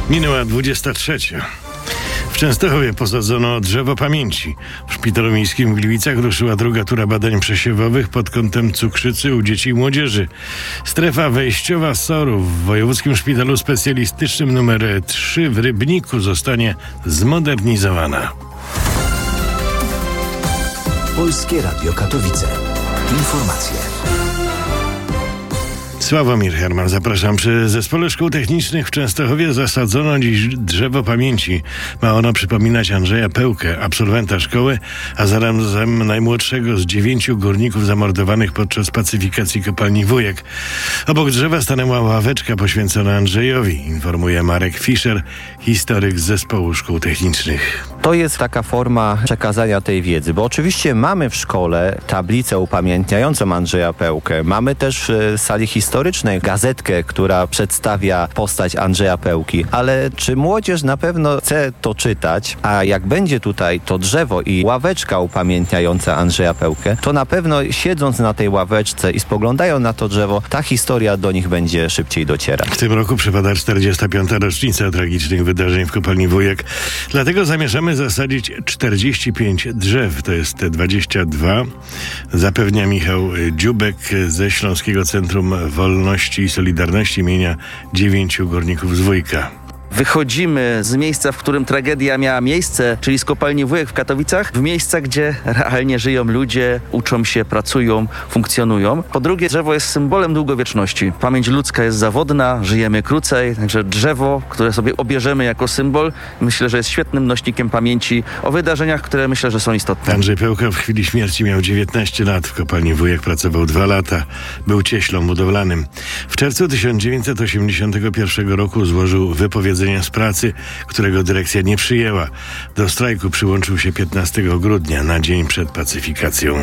Minęła 23. W Częstochowie posadzono drzewo pamięci. W Szpitalu Miejskim w Gliwicach ruszyła druga tura badań przesiewowych pod kątem cukrzycy u dzieci i młodzieży. Strefa wejściowa SOR-u w Wojewódzkim Szpitalu Specjalistycznym nr 3 w Rybniku zostanie zmodernizowana. Polskie Radio Katowice. Informacje. Sławomir Herman, zapraszam. Przy Zespole Szkół Technicznych w Częstochowie zasadzono dziś drzewo pamięci. Ma ono przypominać Andrzeja Pełkę, absolwenta szkoły, a zarazem najmłodszego z 9 górników zamordowanych podczas pacyfikacji kopalni Wujek. Obok drzewa stanęła ławeczka poświęcona Andrzejowi, informuje Marek Fischer, historyk z Zespołu Szkół Technicznych. To jest taka forma przekazania tej wiedzy, bo oczywiście mamy w szkole tablicę upamiętniającą Andrzeja Pełkę. Mamy też w sali historycznej gazetkę, która przedstawia postać Andrzeja Pełki. Ale czy młodzież na pewno chce to czytać? A jak będzie tutaj to drzewo i ławeczka upamiętniająca Andrzeja Pełkę, to na pewno siedząc na tej ławeczce i spoglądają na to drzewo, ta historia do nich będzie szybciej docierać. W tym roku przypada 45. rocznica tragicznych wydarzeń w kopalni Wujek. Dlatego zamierzamy zasadzić 45 drzew, to jest te 22, zapewnia Michał Dziubek ze Śląskiego Centrum Wolności i Solidarności imienia 9 górników z Wujka. Wychodzimy z miejsca, w którym tragedia miała miejsce, czyli z kopalni Wujek w Katowicach, w miejsca, gdzie realnie żyją ludzie, uczą się, pracują, funkcjonują. Po drugie, drzewo jest symbolem długowieczności. Pamięć ludzka jest zawodna, żyjemy krócej, także drzewo, które sobie obierzemy jako symbol, myślę, że jest świetnym nośnikiem pamięci o wydarzeniach, które myślę, że są istotne. Andrzej Pełka w chwili śmierci miał 19 lat. W kopalni Wujek pracował 2 lata. Był cieślą budowlanym. W czerwcu 1981 roku złożył wypowiedzenie z pracy, którego dyrekcja nie przyjęła. Do strajku przyłączył się 15 grudnia, na dzień przed pacyfikacją.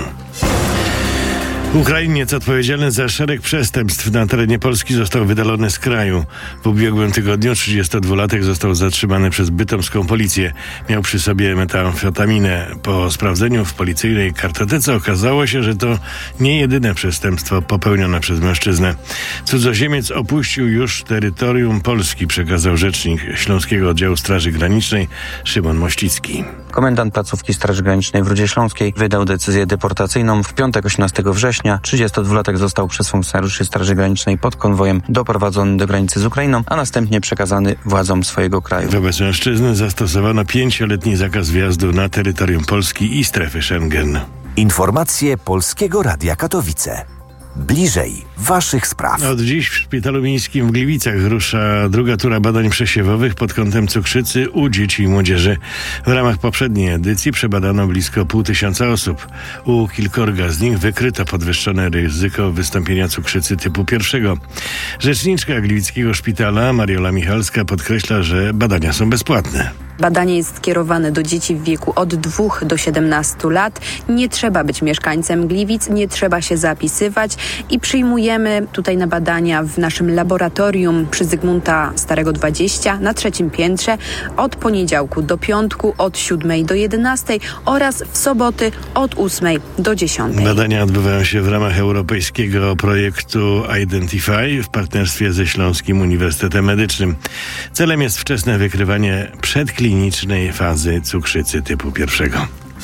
Ukrainiec odpowiedzialny za szereg przestępstw na terenie Polski został wydalony z kraju. W ubiegłym tygodniu 32-latek został zatrzymany przez bytomską policję. Miał przy sobie metamfetaminę. Po sprawdzeniu w policyjnej kartotece okazało się, że to nie jedyne przestępstwo popełnione przez mężczyznę. Cudzoziemiec opuścił już terytorium Polski, przekazał rzecznik Śląskiego Oddziału Straży Granicznej Szymon Mościcki. Komendant placówki Straży Granicznej w Rudzie Śląskiej wydał decyzję deportacyjną. W piątek 18 września 32-latek został przez funkcjonariuszy Straży Granicznej pod konwojem doprowadzony do granicy z Ukrainą, a następnie przekazany władzom swojego kraju. Wobec mężczyzny zastosowano 5-letni zakaz wjazdu na terytorium Polski i strefy Schengen. Informacje Polskiego Radia Katowice. Bliżej waszych spraw. Od dziś w Szpitalu Miejskim w Gliwicach rusza druga tura badań przesiewowych pod kątem cukrzycy u dzieci i młodzieży. W ramach poprzedniej edycji przebadano blisko 500 osób. U kilkorga z nich wykryto podwyższone ryzyko wystąpienia cukrzycy typu 1. Rzeczniczka Gliwickiego Szpitala Mariola Michalska podkreśla, że badania są bezpłatne. Badanie jest skierowane do dzieci w wieku od 2 do 17 lat. Nie trzeba być mieszkańcem Gliwic, nie trzeba się zapisywać i przyjmujemy tutaj na badania w naszym laboratorium przy Zygmunta Starego 20 na 3. piętrze od poniedziałku do piątku od 7 do 11 oraz w soboty od 8 do 10. Badania odbywają się w ramach europejskiego projektu Identify w partnerstwie ze Śląskim Uniwersytetem Medycznym. Celem jest wczesne wykrywanie przedklinicznej fazy cukrzycy typu 1.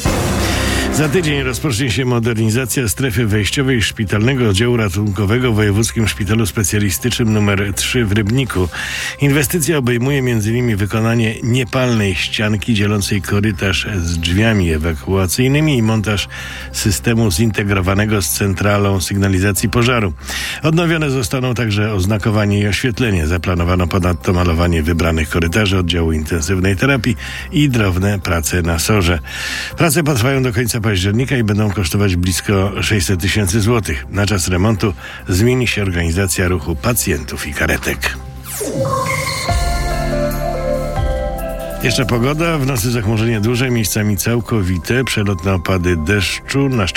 Za tydzień rozpocznie się modernizacja strefy wejściowej Szpitalnego Oddziału Ratunkowego w Wojewódzkim Szpitalu Specjalistycznym nr 3 w Rybniku. Inwestycja obejmuje m.in. wykonanie niepalnej ścianki dzielącej korytarz z drzwiami ewakuacyjnymi i montaż systemu zintegrowanego z centralą sygnalizacji pożaru. Odnowione zostaną także oznakowanie i oświetlenie. Zaplanowano ponadto malowanie wybranych korytarzy oddziału intensywnej terapii i drobne prace na SOR-ze. Prace potrwają do końca października i będą kosztować blisko 600 000 złotych. Na czas remontu zmieni się organizacja ruchu pacjentów i karetek. Jeszcze pogoda. W nocy zachmurzenie duże, miejscami całkowite, przelotne opady deszczu. Na